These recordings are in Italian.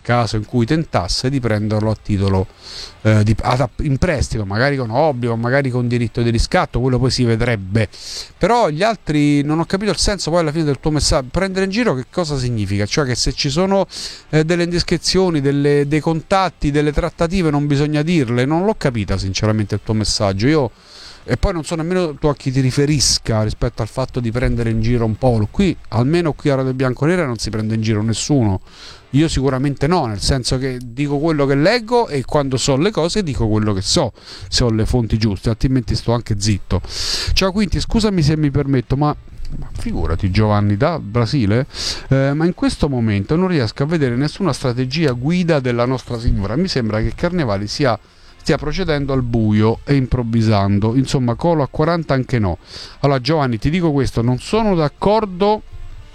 caso in cui tentasse di prenderlo a titolo in prestito, magari con obbligo, magari con diritto di riscatto, quello poi si vedrebbe. Però gli altri non ho capito il senso poi alla fine del tuo messaggio. Prendere in giro che cosa significa? Cioè che se ci sono delle indiscrezioni, dei contatti, delle trattative non bisogna dirle? Non l'ho capita sinceramente il tuo messaggio. E poi non so nemmeno tu a chi ti riferisca rispetto al fatto di prendere in giro un po'. Qui, almeno qui a Radio Bianconera, non si prende in giro nessuno. Io sicuramente no, nel senso che dico quello che leggo e quando so le cose dico quello che so, se ho le fonti giuste, altrimenti sto anche zitto. Ciao Quinti, scusami se mi permetto, ma figurati Giovanni da Brasile, ma in questo momento non riesco a vedere nessuna strategia guida della Nostra Signora. Mi sembra che Carnevali stia procedendo al buio e improvvisando, insomma colo a 40 anche no. Allora Giovanni, ti dico questo, non sono d'accordo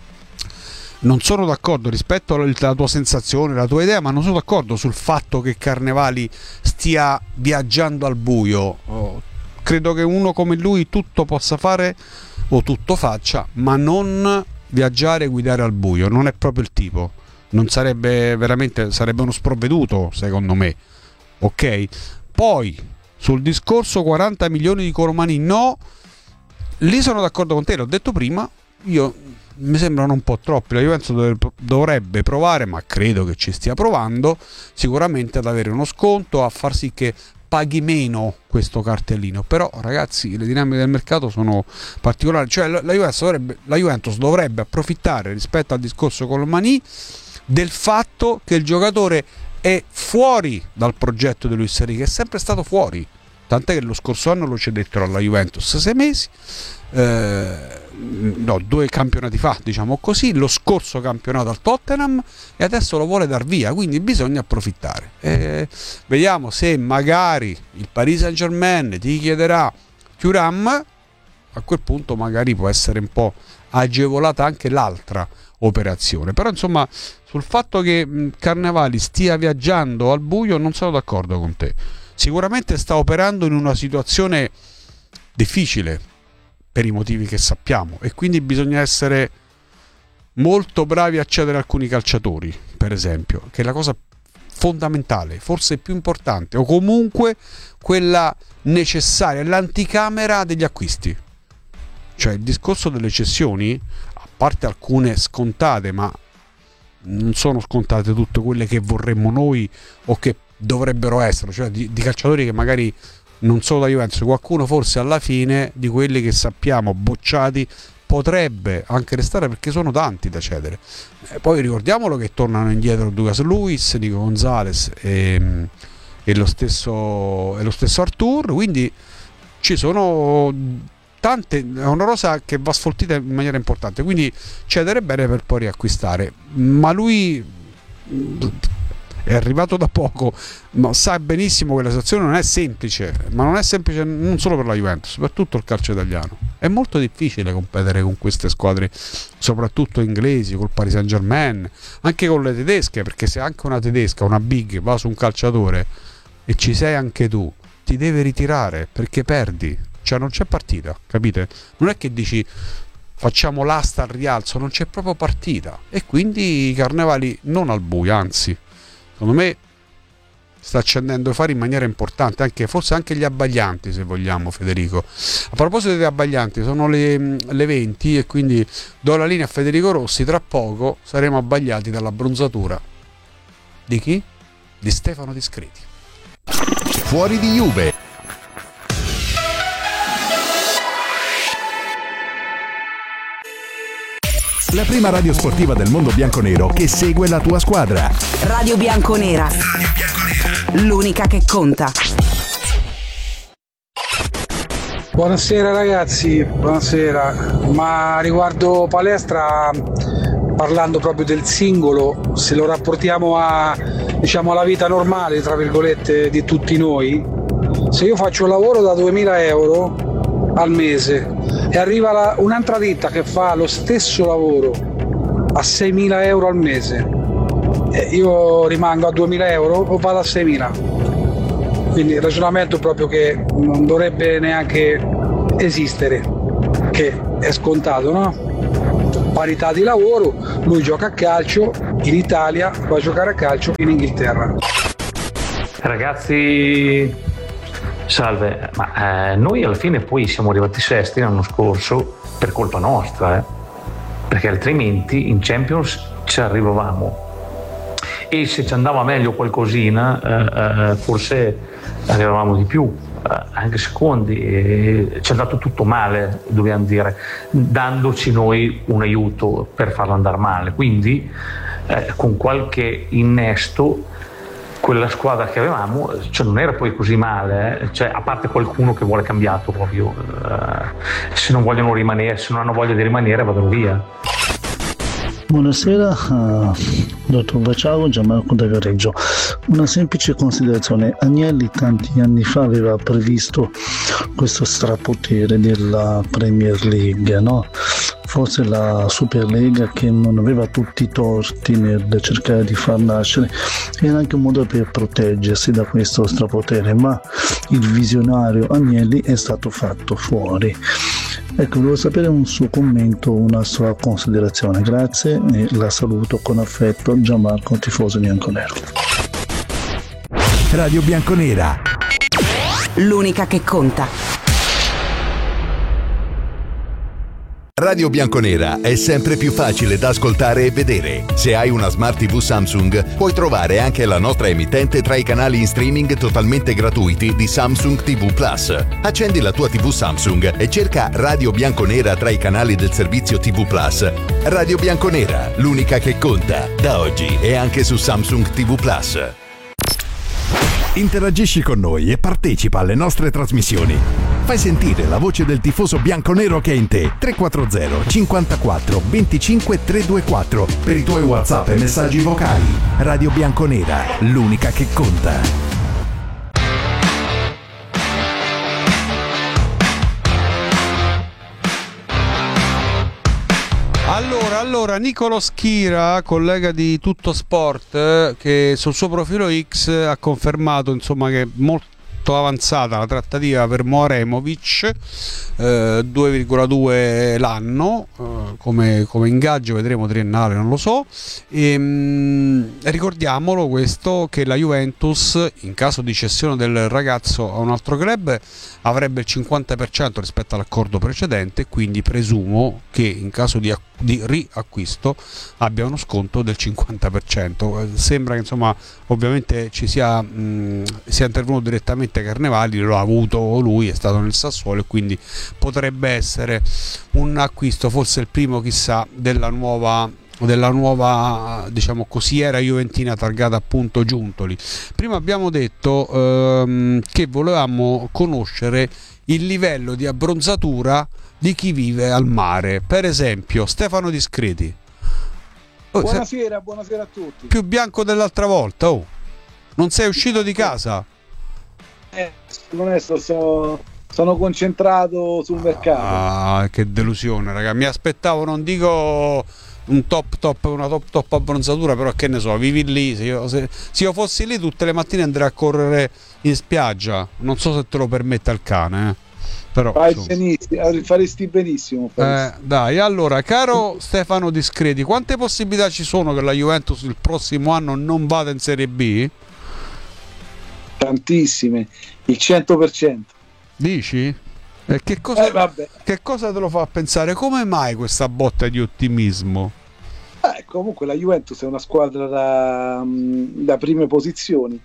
rispetto alla tua sensazione, la tua idea, ma non sono d'accordo sul fatto che Carnevali stia viaggiando al buio. Credo che uno come lui tutto possa fare o tutto faccia, ma non viaggiare e guidare al buio, non è proprio il tipo, non sarebbe veramente, sarebbe uno sprovveduto secondo me. Ok, poi sul discorso 40 milioni di coromani no, lì sono d'accordo con te, l'ho detto prima, mi sembrano un po' troppi. La Juventus dovrebbe provare, ma credo che ci stia provando sicuramente, ad avere uno sconto, a far sì che paghi meno questo cartellino. Però ragazzi, le dinamiche del mercato sono particolari, cioè la Juventus dovrebbe approfittare rispetto al discorso Colomani del fatto che il giocatore è fuori dal progetto di Luis Enrique, è sempre stato fuori, tant'è che lo scorso anno lo cedettero alla Juventus 6 mesi, 2 campionati fa, diciamo così, lo scorso campionato al Tottenham, e adesso lo vuole dar via, quindi bisogna approfittare. Vediamo se magari il Paris Saint-Germain ti chiederà Thuram, a quel punto magari può essere un po' agevolata anche l'altra operazione. Però insomma, sul fatto che Carnevali stia viaggiando al buio non sono d'accordo con te. Sicuramente sta operando in una situazione difficile per i motivi che sappiamo, e quindi bisogna essere molto bravi a cedere alcuni calciatori, per esempio, che è la cosa fondamentale, forse più importante, o comunque quella necessaria, l'anticamera degli acquisti. Cioè il discorso delle cessioni, a parte alcune scontate, ma non sono scontate tutte quelle che vorremmo noi o che dovrebbero essere, cioè di calciatori che magari non solo da Juventus, qualcuno forse alla fine di quelli che sappiamo bocciati potrebbe anche restare, perché sono tanti da cedere. Poi ricordiamolo che tornano indietro Douglas Luiz, Nico Gonzalez e lo stesso Arthur, quindi ci sono tante, è una rosa che va sfoltita in maniera importante, quindi cedere bene per poi riacquistare. Ma lui è arrivato da poco, ma sa benissimo che la situazione non è semplice, ma non è semplice non solo per la Juventus, per tutto il calcio italiano. È molto difficile competere con queste squadre, soprattutto inglesi, col Paris Saint-Germain, anche con le tedesche, perché se anche una tedesca, una big, va su un calciatore e ci sei anche tu, ti deve ritirare perché perdi, cioè non c'è partita, capite? Non è che dici facciamo l'asta al rialzo, non c'è proprio partita, e quindi Carnevali non al buio, anzi secondo me sta accendendo i fari in maniera importante, anche forse anche gli abbaglianti, se vogliamo, Federico. A proposito degli abbaglianti, sono le 20 e quindi do la linea a Federico Rossi. Tra poco saremo abbagliati dalla bronzatura di chi? Di Stefano Discreti. Fuori di Juve. La prima radio sportiva del mondo bianconero che segue la tua squadra. Radio Bianconera. L'unica che conta. Buonasera ragazzi, buonasera. Ma riguardo palestra, parlando proprio del singolo, se lo rapportiamo a, diciamo, alla vita normale, tra virgolette, di tutti noi, se io faccio un lavoro da 2.000 euro al mese e arriva un'altra ditta che fa lo stesso lavoro a 6.000 euro al mese, io rimango a 2.000 euro o vado a 6.000? Quindi il ragionamento è proprio che non dovrebbe neanche esistere, che è scontato, no? parità di lavoro, lui gioca a calcio in Italia, va a giocare a calcio in Inghilterra. Ragazzi, salve, ma noi alla fine poi siamo arrivati sesti l'anno scorso per colpa nostra, perché altrimenti in Champions ci arrivavamo, e se ci andava meglio qualcosina forse arrivavamo di più, anche secondi, ci è andato tutto male, dobbiamo dire, dandoci noi un aiuto per farlo andare male, quindi con qualche innesto quella squadra che avevamo, cioè, non era poi così male, cioè, a parte qualcuno che vuole cambiato proprio, se non vogliono rimanere, se non hanno voglia di rimanere vadano via. Buonasera, dottor Vaciaro, Gianmarco da Viareggio. Una semplice considerazione: Agnelli tanti anni fa aveva previsto questo strapotere della Premier League, no? Forse la Superlega, che non aveva tutti i torti nel cercare di far nascere, era anche un modo per proteggersi da questo strapotere, ma il visionario Agnelli è stato fatto fuori. Ecco, volevo sapere un suo commento, una sua considerazione. Grazie e la saluto con affetto, Gianmarco, tifoso bianconero. Radio Bianconera, l'unica che conta. Radio Bianconera è sempre più facile da ascoltare e vedere. Se hai una Smart TV Samsung, puoi trovare anche la nostra emittente tra i canali in streaming totalmente gratuiti di Samsung TV Plus. Accendi la tua TV Samsung e cerca Radio Bianconera tra i canali del servizio TV Plus. Radio Bianconera, l'unica che conta, da oggi e anche su Samsung TV Plus. interagisci con noi e partecipa alle nostre trasmissioni. Fai sentire la voce del tifoso bianconero che è in te. 340 54 25 324 per i tuoi WhatsApp e messaggi vocali. Radio Bianconera, l'unica che conta. Allora, Nicolo Schira, collega di Tutto Sport, che sul suo profilo X ha confermato, insomma, che è molto avanzata la trattativa per Moremovic, 2,2 l'anno come ingaggio, vedremo triennale, non lo so. Ricordiamolo questo, che la Juventus, in caso di cessione del ragazzo a un altro club, avrebbe il 50% rispetto all'accordo precedente, quindi presumo che in caso di riacquisto abbia uno sconto del 50%. Sembra che, insomma, ovviamente sia intervenuto direttamente Carnevali, lo ha avuto lui, è stato nel Sassuolo, e quindi potrebbe essere un acquisto, forse il primo, chissà, della nuova, diciamo così, era juventina targata appunto Giuntoli. Prima abbiamo detto che volevamo conoscere il livello di abbronzatura di chi vive al mare. Per esempio Stefano Discreti. Buonasera a tutti. Più bianco dell'altra volta, non sei uscito di casa? Onesto, sono concentrato sul mercato. Che delusione, raga. Mi aspettavo, non dico una top abbronzatura, però che ne so, vivi lì. Se io fossi lì tutte le mattine andrei a correre in spiaggia. Non so se te lo permette il cane, però faresti benissimo. Dai, allora, caro Stefano Discreti, quante possibilità ci sono che la Juventus il prossimo anno non vada in Serie B? Tantissime, il 100%. Dici? E che cosa te lo fa pensare? Come mai questa botta di ottimismo? Comunque la Juventus è una squadra da prime posizioni,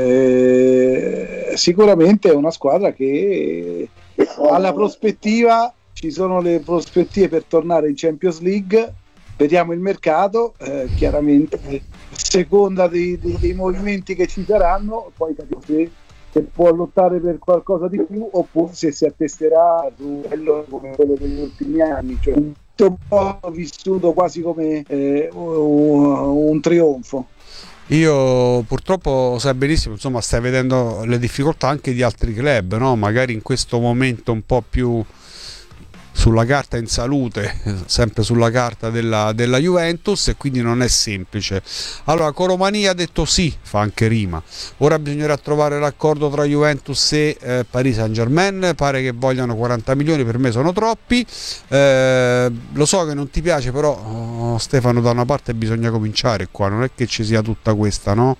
sicuramente è una squadra che ha la prospettiva, ci sono le prospettive per tornare in Champions League. Vediamo il mercato, chiaramente a seconda dei movimenti che ci saranno, poi capito se può lottare per qualcosa di più oppure se si attesterà su quello come quello degli ultimi anni, cioè un po' vissuto quasi come un trionfo. Io purtroppo, sai benissimo, insomma, stai vedendo le difficoltà anche di altri club, no? Magari in questo momento un po' più sulla carta in salute, sempre sulla carta della Juventus, e quindi non è semplice. Allora Colomani ha detto sì, fa anche rima. Ora bisognerà trovare l'accordo tra Juventus e Paris Saint-Germain, pare che vogliano 40 milioni, per me sono troppi. Lo so che non ti piace, però Stefano, da una parte bisogna cominciare qua, non è che ci sia tutta questa, no?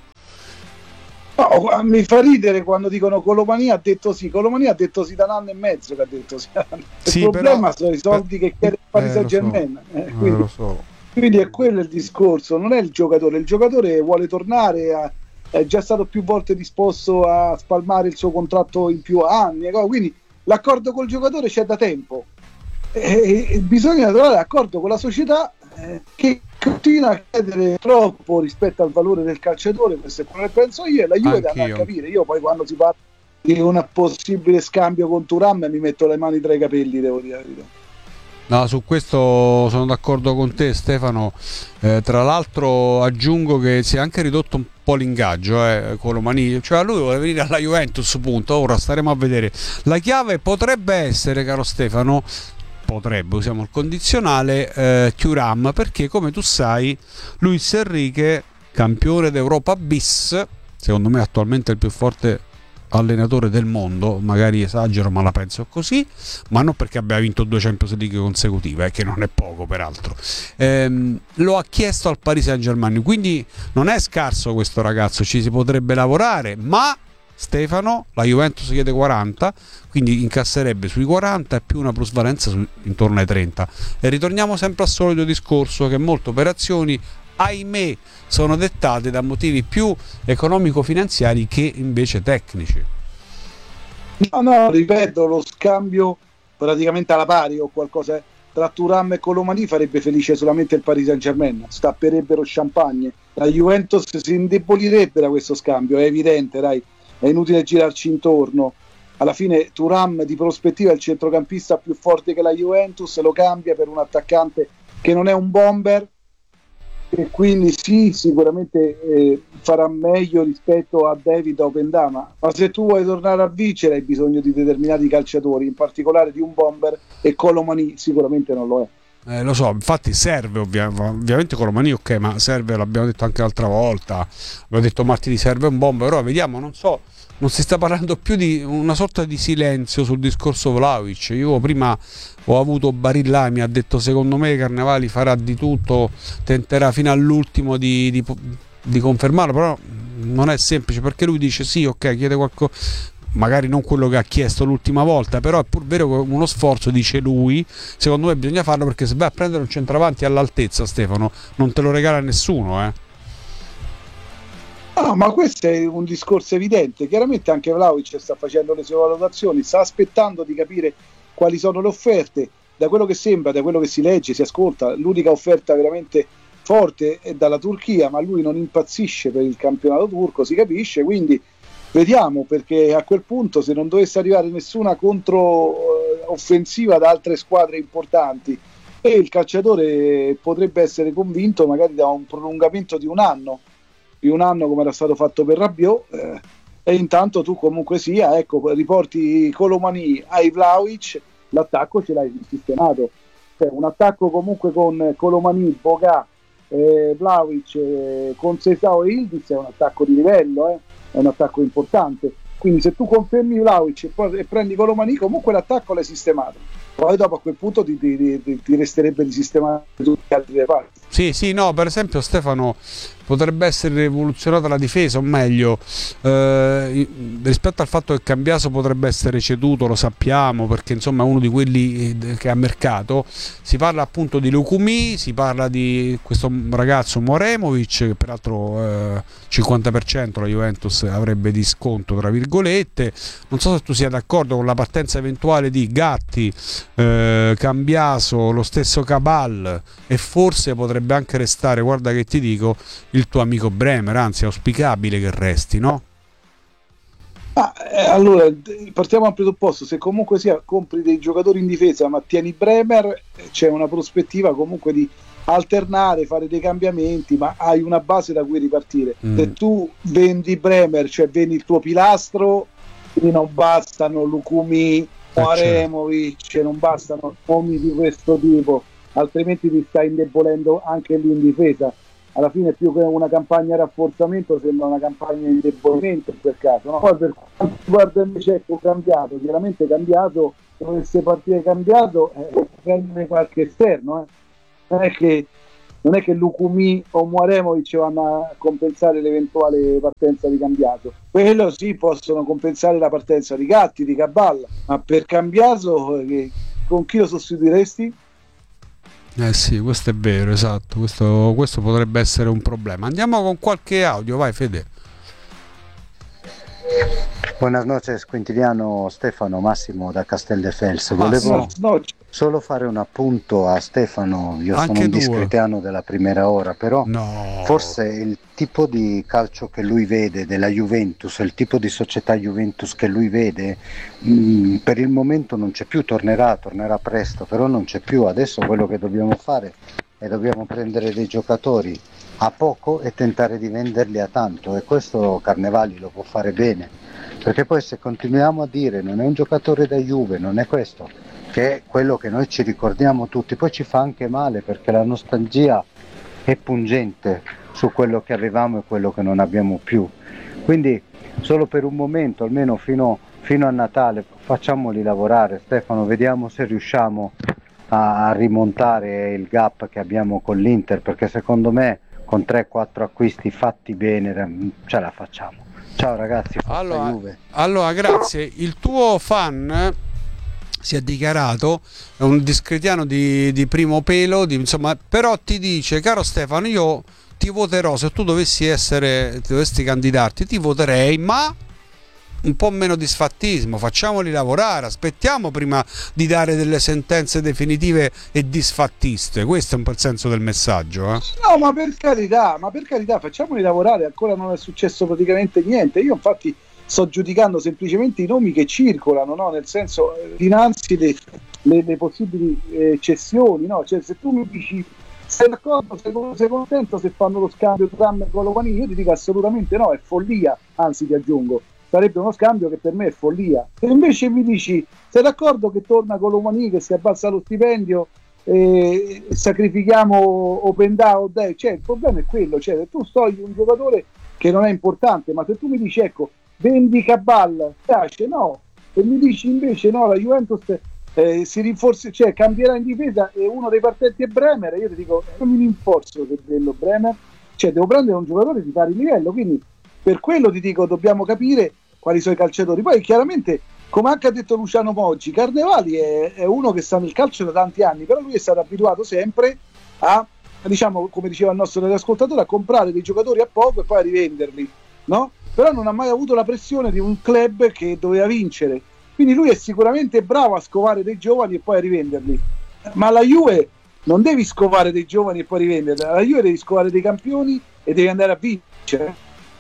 No, mi fa ridere quando dicono Colomani ha detto sì. Colomani ha detto sì da un anno e mezzo che ha detto sì. Il problema sono i soldi che chiede Paris Saint-Germain. Lo so. Quindi è quello il discorso, non è il giocatore vuole tornare, è già stato più volte disposto a spalmare il suo contratto in più anni, quindi l'accordo col giocatore c'è da tempo, e bisogna trovare l'accordo con la società che continua a chiedere troppo rispetto al valore del calciatore. Questo è quello che penso io, e la Juve deve andare a capire. Io poi, quando si parla di un possibile scambio con Thuram, mi metto le mani tra i capelli, devo dire. No, su questo sono d'accordo con te, Stefano. Tra l'altro aggiungo che si è anche ridotto un po' l'ingaggio, Colomani, cioè lui vuole venire alla Juventus, punto. Ora staremo a vedere. La chiave potrebbe essere, caro Stefano, usiamo il condizionale, Thuram, perché come tu sai Luis Enrique, campione d'Europa bis, secondo me attualmente il più forte allenatore del mondo, magari esagero ma la penso così, ma non perché abbia vinto 2 Champions League consecutive, che non è poco peraltro, lo ha chiesto al Paris Saint-Germain, quindi non è scarso questo ragazzo, ci si potrebbe lavorare, ma Stefano, la Juventus chiede 40, quindi incasserebbe sui 40 e più una plusvalenza intorno ai 30, e ritorniamo sempre al solito discorso che molte operazioni, ahimè, sono dettate da motivi più economico-finanziari che invece tecnici. No, ripeto, lo scambio praticamente alla pari o qualcosa tra Thuram e Colomani farebbe felice solamente il Paris Saint-Germain, stapperebbero champagne, la Juventus si indebolirebbe da questo scambio, è evidente, dai, è inutile girarci intorno. Alla fine Thuram di prospettiva è il centrocampista più forte che la Juventus, lo cambia per un attaccante che non è un bomber, e quindi sì, sicuramente farà meglio rispetto a David Opendama, ma se tu vuoi tornare a vincere hai bisogno di determinati calciatori, in particolare di un bomber, e Colomani sicuramente non lo è. Lo so, infatti serve ovviamente Colomani, ok, ma serve, l'abbiamo detto anche l'altra volta, abbiamo detto martedì, serve un bomber, però vediamo, non so, non si sta parlando più di una sorta di silenzio sul discorso Vlahovic. Io prima ho avuto Barilla, mi ha detto secondo me Carnevali farà di tutto, tenterà fino all'ultimo di confermarlo, però non è semplice, perché lui dice sì, ok, chiede qualcosa, magari non quello che ha chiesto l'ultima volta, però è pur vero che uno sforzo, dice lui, secondo me bisogna farlo, perché se vai a prendere un centravanti all'altezza, Stefano, non te lo regala nessuno, No, ma questo è un discorso evidente. Chiaramente anche Vlahovic sta facendo le sue valutazioni, sta aspettando di capire quali sono le offerte. Da quello che sembra, da quello che si legge, si ascolta, l'unica offerta veramente forte è dalla Turchia, ma lui non impazzisce per il campionato turco, si capisce, quindi vediamo, perché a quel punto, se non dovesse arrivare nessuna controoffensiva da altre squadre importanti, e il calciatore potrebbe essere convinto magari da un prolungamento di un anno come era stato fatto per Rabiot, e intanto tu comunque sia, ecco, riporti Colomani ai Vlahovic, l'attacco ce l'hai sistemato, cioè un attacco comunque con Colomani, Boga, Vlahovic, con Seisao e Ildiz è un attacco di livello, è un attacco importante, quindi se tu confermi Vlahovic e prendi Colomani, comunque l'attacco l'hai sistemato, poi dopo a quel punto ti resterebbe di sistemare tutti gli altri reparti. Sì, no, per esempio Stefano, potrebbe essere rivoluzionata la difesa, o meglio, rispetto al fatto che Cambiaso potrebbe essere ceduto, lo sappiamo, perché insomma è uno di quelli che ha mercato. Si parla appunto di Lukumi, si parla di questo ragazzo Moremovic, che peraltro 50% la Juventus avrebbe di sconto, tra virgolette. Non so se tu sia d'accordo con la partenza eventuale di Gatti, Cambiaso, lo stesso Cabal, e forse potrebbe anche restare, guarda che ti dico, il tuo amico Bremer, anzi è auspicabile che resti, no? Allora partiamo dal presupposto, se comunque sia compri dei giocatori in difesa ma tieni Bremer, c'è una prospettiva comunque di alternare, fare dei cambiamenti, ma hai una base da cui ripartire. Se tu vendi Bremer, cioè vendi il tuo pilastro, quindi non bastano Lukumi, Aremovic, non bastano nomi di questo tipo, altrimenti ti stai indebolendo anche lì in difesa. Alla fine più che una campagna rafforzamento sembra una campagna di indebolimento in quel caso, no? Poi per quanto riguarda invece cambiato, chiaramente cambiato, se dovesse partire cambiato, prendere qualche esterno, non è che Lukumi o Muaremovic vanno a compensare l'eventuale partenza di cambiato. Quello sì, possono compensare la partenza di Gatti, di Caballa, ma per cambiato con chi lo sostituiresti? Sì, questo è vero, esatto, questo potrebbe essere un problema. Andiamo con qualche audio, vai Fede. Buenas noches, Quintiliano, Stefano, Massimo da Casteldefels. Volevo solo fare un appunto a Stefano. Io Anche sono un tu. discretiano della primera ora, però forse il tipo di calcio che lui vede della Juventus, il tipo di società Juventus che lui vede, per il momento non c'è più, tornerà presto, però non c'è più. Adesso quello che dobbiamo fare è dobbiamo prendere dei giocatori a poco e tentare di venderli a tanto, e questo Carnevali lo può fare bene, perché poi se continuiamo a dire non è un giocatore da Juve, non è questo, che è quello che noi ci ricordiamo tutti, poi ci fa anche male perché la nostalgia è pungente su quello che avevamo e quello che non abbiamo più. Quindi solo per un momento, almeno fino a Natale, facciamoli lavorare. Stefano, vediamo se riusciamo a rimontare il gap che abbiamo con l'Inter, perché secondo me con 3-4 acquisti fatti bene ce la facciamo. Ciao ragazzi, forza Juve. Allora, grazie. Il tuo fan si è dichiarato, è un discretiano di primo pelo, insomma, però ti dice: caro Stefano, io ti voterò, se tu dovessi candidarti, ti voterei, ma un po' meno di sfattismo, facciamoli lavorare, aspettiamo prima di dare delle sentenze definitive e disfattiste. Questo è un po' il senso del messaggio. No, ma per carità, facciamoli lavorare, ancora non è successo praticamente niente. Io infatti sto giudicando semplicemente i nomi che circolano, no? Nel senso, dinanzi le possibili cessioni, no? Cioè, se tu mi dici sei d'accordo, sei contento se fanno lo scambio tra me e Colomani, io ti dico assolutamente no, è follia, anzi ti aggiungo, sarebbe uno scambio che per me è follia. Se invece mi dici sei d'accordo che torna Colomani, che si abbassa lo stipendio e sacrifichiamo Openda, cioè il problema è quello, cioè tu togli un giocatore che non è importante, ma se tu mi dici ecco vendi Cabal, piace, no, e mi dici invece no, la Juventus si rinforza, cioè cambierà in difesa e uno dei partenti è Bremer, io ti dico non mi rinforzo per quello Bremer, cioè devo prendere un giocatore di pari livello, quindi per quello ti dico dobbiamo capire quali sono i calciatori. Poi chiaramente, come anche ha detto Luciano Poggi, Carnevali è uno che sta nel calcio da tanti anni, però lui è stato abituato sempre a, diciamo, come diceva il nostro ascoltatore, a comprare dei giocatori a poco e poi a rivenderli, no? Però non ha mai avuto la pressione di un club che doveva vincere, quindi lui è sicuramente bravo a scovare dei giovani e poi a rivenderli, ma la Juve non devi scovare dei giovani e poi rivenderli, la Juve devi scovare dei campioni e devi andare a vincere.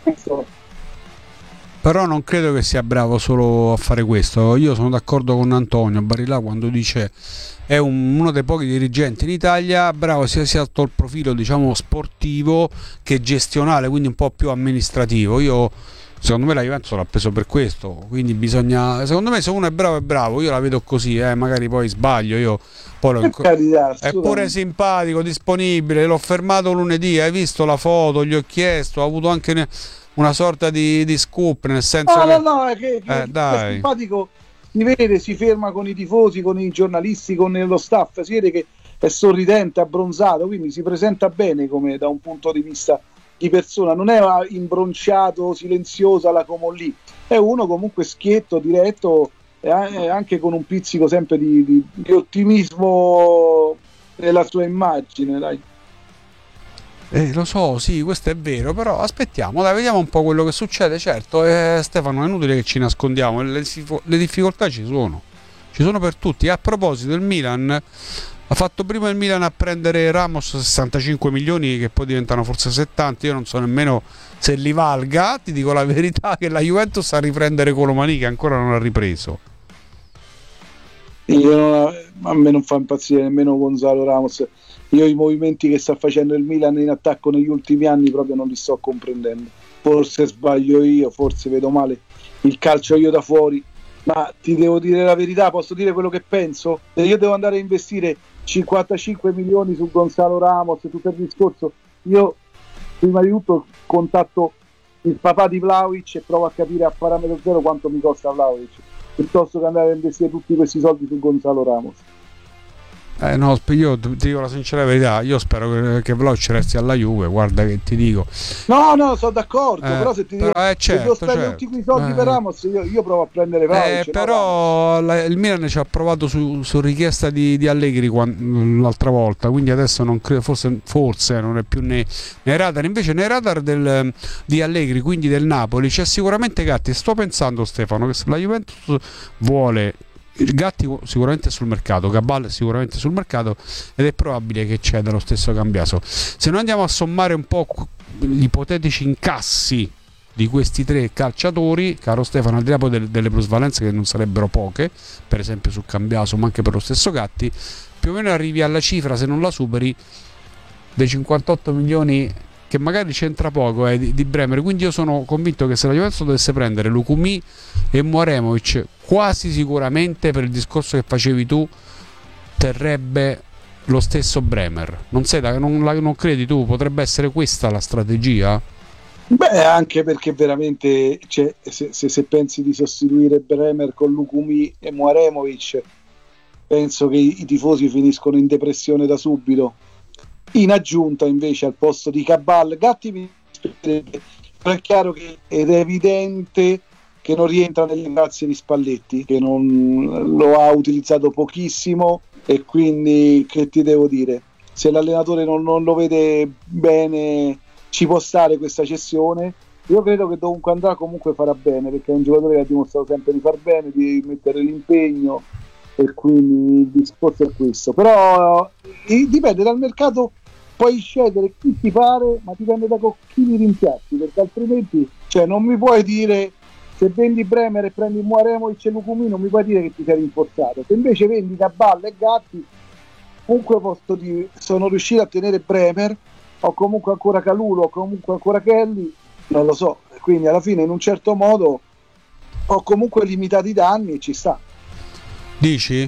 Però non credo che sia bravo solo a fare questo. Io sono d'accordo con Antonio Barilà quando dice è uno dei pochi dirigenti in Italia bravo sia sotto il profilo, diciamo, sportivo che gestionale, quindi un po' più amministrativo. Secondo me la Juventus l'ha preso per questo, quindi bisogna, secondo me se uno è bravo, io la vedo così, magari poi sbaglio, è pure simpatico, disponibile, l'ho fermato lunedì, hai visto la foto, gli ho chiesto, ho avuto anche una sorta di scoop, nel senso è è simpatico, si vede, si ferma con i tifosi, con i giornalisti, con lo staff, si vede che è sorridente, abbronzato, quindi si presenta bene come da un punto di vista di persona, non è imbronciato, silenzioso alla Comolli, è uno comunque schietto, diretto e anche con un pizzico sempre di ottimismo nella sua immagine, dai. Lo so, sì, questo è vero, però aspettiamo, dai, vediamo un po' quello che succede. Certo, Stefano, è inutile che ci nascondiamo, le difficoltà ci sono per tutti. A proposito, il Milan ha fatto prima il Milan a prendere Ramos 65 milioni che poi diventano forse 70, io non so nemmeno se li valga, ti dico la verità che la Juventus a riprendere Colomani che ancora non ha ripreso. A me non fa impazzire nemmeno Gonzalo Ramos. Io i movimenti che sta facendo il Milan in attacco negli ultimi anni proprio non li sto comprendendo. Forse sbaglio io, forse vedo male il calcio io da fuori, Ma ti devo dire la verità, posso dire quello che penso? Se io devo andare a investire 55 milioni su Gonzalo Ramos e tutto il discorso, io prima di tutto contatto il papà di Vlahovic e provo a capire a parametro zero quanto mi costa Vlahovic, piuttosto che andare a investire tutti questi soldi su Gonzalo Ramos. No, io ti dico la sincera verità, io spero che Vlahovic resti alla Juve, guarda che ti dico. No, sono d'accordo, però se ti dico certo, se io spendo tutti quei soldi per Ramos, io provo a prendere Vlahovic. Però il Milan ci ha provato su richiesta di Allegri l'altra volta, quindi adesso non credo, forse non è più nei radar, invece nei radar di Allegri, quindi del Napoli, c'è sicuramente Gatti. Sto pensando, Stefano, che se la Juventus vuole Gatti sicuramente sul mercato, Cabal sicuramente sul mercato, ed è probabile che ceda lo stesso Cambiaso. Se noi andiamo a sommare un po' gli ipotetici incassi di questi tre calciatori, caro Stefano, al di là poi delle plusvalenze che non sarebbero poche, per esempio su Cambiaso ma anche per lo stesso Gatti, più o meno arrivi alla cifra, se non la superi, dei 58 milioni, che magari c'entra poco di Bremer. Quindi io sono convinto che se la Juventus dovesse prendere Lukumi e Mouremovic, quasi sicuramente, per il discorso che facevi tu, terrebbe lo stesso Bremer. Non credi tu? Potrebbe essere questa la strategia? Beh, anche perché veramente se pensi di sostituire Bremer con Lukumi e Mouremovic, penso che i tifosi finiscono in depressione da subito. In aggiunta invece al posto di Cabal, Gatti mi spiegherebbe, è chiaro che ed è evidente che non rientra nelle grazie di Spalletti, che non lo ha utilizzato pochissimo, e quindi che ti devo dire, se l'allenatore non lo vede bene ci può stare questa cessione. Io credo che dovunque andrà comunque farà bene, perché è un giocatore che ha dimostrato sempre di far bene, di mettere l'impegno, e quindi il discorso è questo. Però dipende dal mercato, puoi scegliere chi ti pare, ma dipende da chi li rimpiazzi, perché altrimenti non mi puoi dire, se vendi Bremer e prendi Mouremovic e Lukumi, non mi puoi dire che ti sei rinforzato. Se invece vendi Cabal e Gatti, comunque sono riuscito a tenere Bremer, ho comunque ancora Calulo, ho comunque ancora Kelly, non lo so, quindi alla fine in un certo modo ho comunque limitato i danni e ci sta. Dici?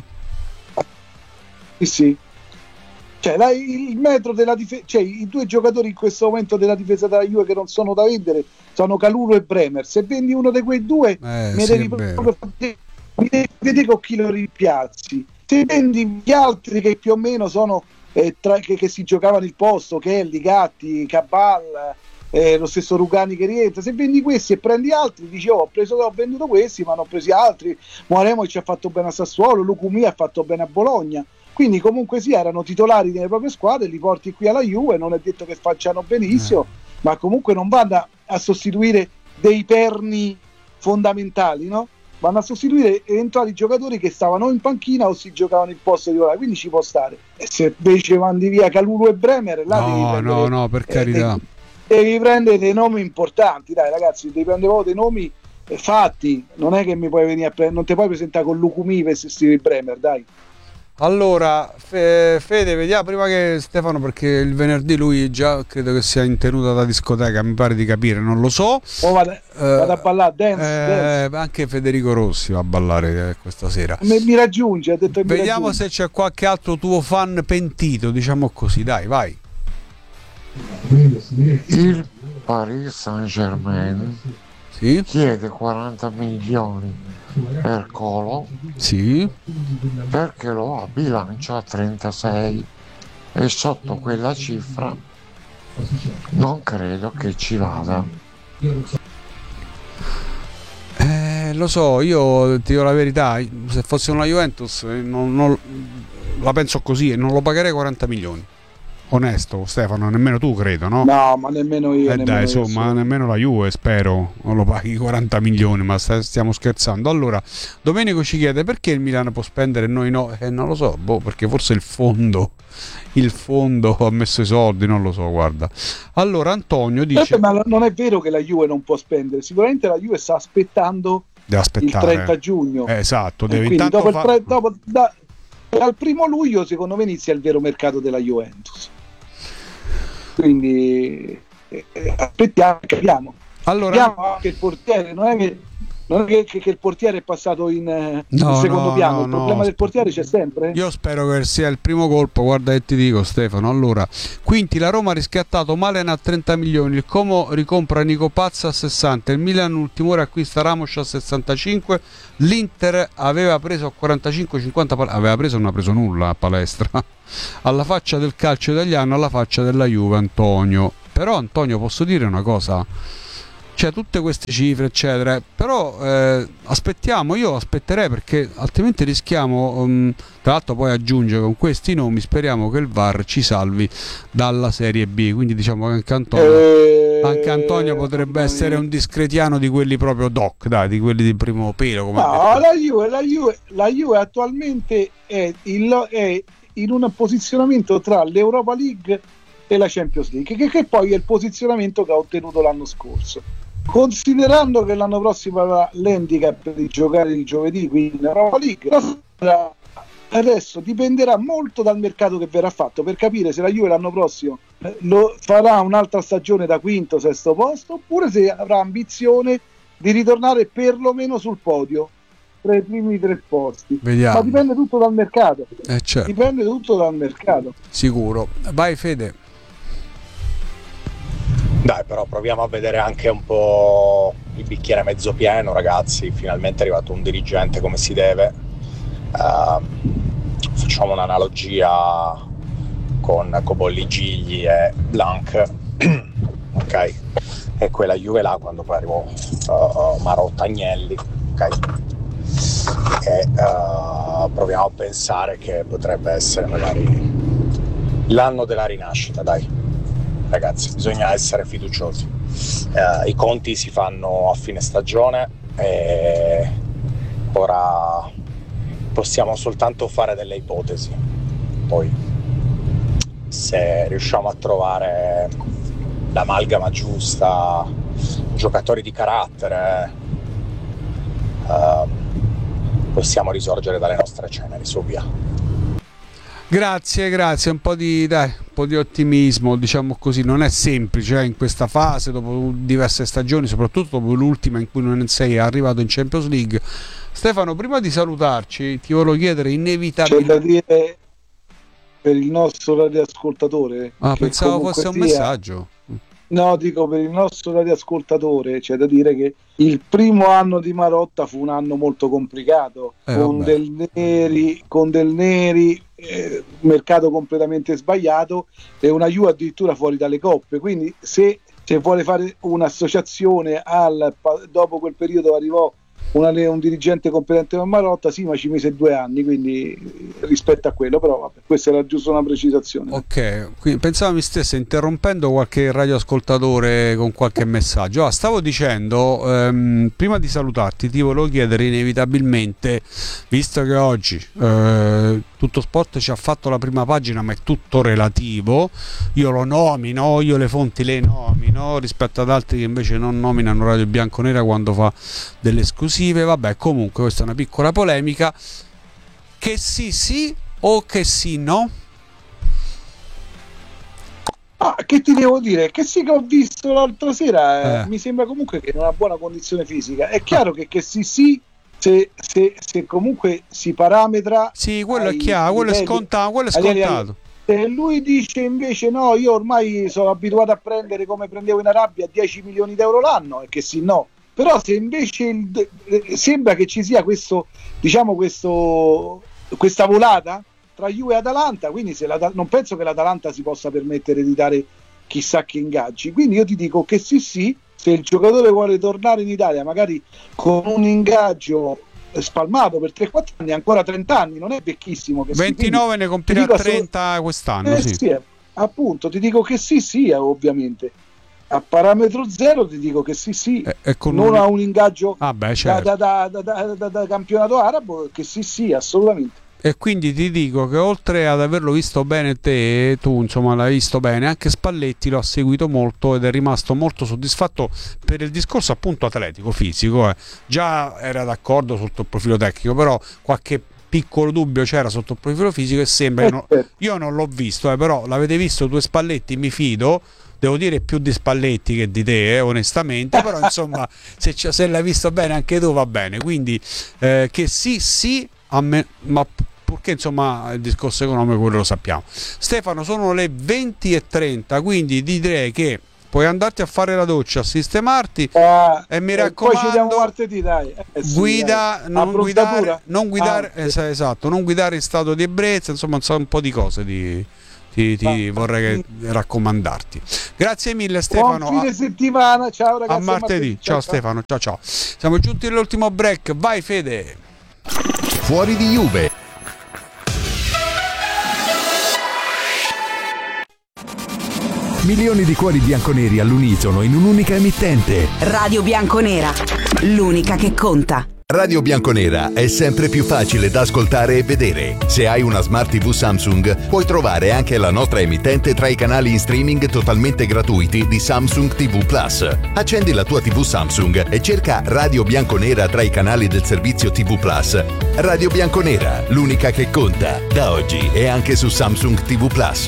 Sì. Il metro della difesa, i due giocatori in questo momento della difesa della Juve che non sono da vendere sono Calulo e Bremer. Se vendi uno di quei due, mi devi vedere con chi lo rimpiazzi. Se vendi gli altri che più o meno sono che si giocavano il posto, Kelly, Gatti, Cabal, lo stesso Rugani che rientra, se vendi questi e prendi altri, dici ho venduto questi ma non ho presi altri. Mouremovic ha fatto bene a Sassuolo, Lukumi ha fatto bene a Bologna, quindi comunque erano titolari delle proprie squadre, li porti qui alla Juve, non è detto che facciano benissimo, ma comunque non vanno a sostituire dei perni fondamentali, no? Vanno a sostituire eventuali giocatori che stavano in panchina o si giocavano il posto di titolare, quindi ci può stare. E se invece mandi via Calulo e Bremer, là no, per carità, devi prendere dei nomi importanti, dai ragazzi, devi prendere dei nomi fatti, non è che mi puoi venire non ti puoi presentare con Lukumi per sostituire Bremer, dai. Allora, Fede, vediamo prima che Stefano, perché il venerdì lui già credo che sia in tenuta da discoteca, mi pare di capire, non lo so. Vado a ballare, dance. Anche Federico Rossi va a ballare questa sera. Mi raggiunge, ha detto che vediamo se c'è qualche altro tuo fan pentito, diciamo così, dai, vai. Il Paris Saint-Germain chiede 40 milioni per Colo, perché lo ha bilancia a 36 e sotto quella cifra non credo che ci vada. Lo so, io ti dico la verità, se fosse una Juventus non la penso così e non lo pagherei 40 milioni. Onesto, Stefano, nemmeno tu credo, no? No, ma nemmeno io. Dai, insomma, nemmeno la Juve, spero, non lo paghi 40 milioni, ma stiamo scherzando. Allora, Domenico ci chiede perché il Milan può spendere e noi no. Non lo so, perché forse il fondo ha messo i soldi, non lo so, guarda. Allora, Antonio dice... Ma non è vero che la Juve non può spendere, sicuramente la Juve sta aspettando il 30 giugno. Esatto, deve intanto dal 1 luglio secondo me inizia il vero mercato della Juventus. Quindi aspettiamo, capiamo. Allora, anche il portiere, non è che Non è che il portiere è passato in secondo piano, il problema del portiere c'è sempre. Io spero che sia il primo colpo, guarda che ti dico Stefano. Allora, quindi la Roma ha riscattato Malen a 30 milioni, il Como ricompra Nico Pazza a 60, il Milan ultimo ora acquista Ramos a 65, l'Inter aveva preso a 45-50, aveva preso, non ha preso nulla a Palestra. Alla faccia del calcio italiano, alla faccia della Juve, Antonio. Però Antonio, posso dire una cosa? Cioè, tutte queste cifre eccetera, però aspettiamo, io aspetterei, perché altrimenti rischiamo, tra l'altro poi aggiunge con questi nomi, speriamo che il VAR ci salvi dalla Serie B, quindi diciamo che anche Antonio potrebbe essere un discretiano di quelli proprio doc, dai, di quelli di primo pelo, come la Juve attualmente è in un posizionamento tra l'Europa League e la Champions League, che poi è il posizionamento che ha ottenuto l'anno scorso. Considerando che l'anno prossimo avrà l'handicap di giocare il giovedì, quindi l'Europa League, adesso dipenderà molto dal mercato che verrà fatto per capire se la Juve l'anno prossimo lo farà un'altra stagione da quinto, sesto posto, oppure se avrà ambizione di ritornare perlomeno sul podio tra i primi 3 posti. Vediamo. Ma dipende tutto dal mercato. Certo. Dipende tutto dal mercato. Sicuro. Vai Fede. Dai, però proviamo a vedere anche un po' il bicchiere mezzo pieno, ragazzi. Finalmente è arrivato un dirigente come si deve. Facciamo un'analogia con Cobolli, Gigli e Blanc. Ok? E quella Juve là, quando poi arrivò Marotta, Agnelli. Ok? E proviamo a pensare che potrebbe essere magari l'anno della rinascita, dai. Ragazzi, bisogna essere fiduciosi. I conti si fanno a fine stagione e ora possiamo soltanto fare delle ipotesi. Poi, se riusciamo a trovare l'amalgama giusta, giocatori di carattere, possiamo risorgere dalle nostre ceneri, su via. Grazie, un po' di ottimismo, diciamo così. Non è semplice in questa fase, dopo diverse stagioni, soprattutto dopo l'ultima in cui non sei arrivato in Champions League. Stefano, prima di salutarci ti volevo chiedere inevitabilmente... C'è da dire per il nostro radioascoltatore... pensavo fosse un messaggio. No, dico per il nostro radioascoltatore, c'è da dire che il primo anno di Marotta fu un anno molto complicato, con del Neri, mercato completamente sbagliato e una Juve addirittura fuori dalle coppe. Quindi se vuole fare un'associazione dopo quel periodo arrivò un dirigente competente con Marotta, sì, ma ci mise 2 anni, quindi rispetto a quello, però vabbè, questa era giusto una precisazione. Ok, quindi pensavo mi stesse interrompendo qualche radioascoltatore con qualche messaggio. Stavo dicendo, prima di salutarti ti volevo chiedere inevitabilmente, visto che oggi Tutto Sport ci ha fatto la prima pagina, ma è tutto relativo, io lo nomino, io le fonti le nomino rispetto ad altri che invece non nominano Radio Bianconera quando fa delle esclusive. Vabbè, comunque questa è una piccola polemica. Che sì o che sì no? Che ti devo dire? Che sì, che ho visto l'altra sera, mi sembra comunque che in una buona condizione fisica. È chiaro che sì se comunque si parametra. Sì, quello è chiaro, quello è scontato. Se lui dice invece no, io ormai sono abituato a prendere come prendevo in Arabia 10 milioni d'euro l'anno, e che sì no. Però se invece sembra che ci sia questa volata tra Juve e Atalanta, quindi non penso che l'Atalanta si possa permettere di dare chissà che ingaggi, quindi io ti dico che sì, se il giocatore vuole tornare in Italia magari con un ingaggio spalmato per 3-4 anni, ancora 30 anni, non è vecchissimo, che 29 sì, ne compirà 30 quest'anno, sì, appunto ti dico che sì, ovviamente a parametro zero ti dico che sì, non ha un ingaggio certo. da campionato arabo, che sì, assolutamente. E quindi ti dico che oltre ad averlo visto bene tu insomma l'hai visto bene, anche Spalletti lo ha seguito molto ed è rimasto molto soddisfatto per il discorso appunto atletico, fisico. Già era d'accordo sul profilo tecnico, però qualche piccolo dubbio c'era sotto il profilo fisico e sembra, io non l'ho visto, però l'avete visto due Spalletti, mi fido, devo dire più di Spalletti che di te, onestamente, però insomma se l'hai visto bene anche tu va bene, quindi che sì a me, ma purché insomma il discorso economico quello lo sappiamo. Stefano, sono le 20:30, quindi direi che puoi andarti a fare la doccia, a sistemarti e mi raccomando, poi ci vediamo martedì, dai. Guida, dai. Non guidare esatto, non guidare in stato di ebbrezza, insomma un po' di cose ti vorrei raccomandarti. Grazie mille Stefano. Buon fine settimana, ciao ragazzi. A martedì. Ciao Stefano, ciao. Siamo giunti all'ultimo break, vai Fede. Fuori di Juve. Milioni di cuori bianconeri all'unisono in un'unica emittente. Radio Bianconera, l'unica che conta. Radio Bianconera è sempre più facile da ascoltare e vedere. Se hai una Smart TV Samsung, puoi trovare anche la nostra emittente tra i canali in streaming totalmente gratuiti di Samsung TV Plus. Accendi la tua TV Samsung e cerca Radio Bianconera tra i canali del servizio TV Plus. Radio Bianconera, l'unica che conta. Da oggi è anche su Samsung TV Plus.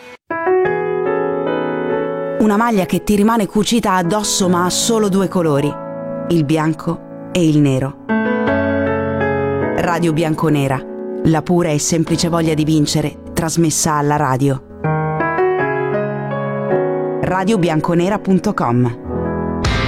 Una maglia che ti rimane cucita addosso ma ha solo due colori, il bianco e il nero. Radio Bianconera, la pura e semplice voglia di vincere, trasmessa alla radio. radiobianconera.com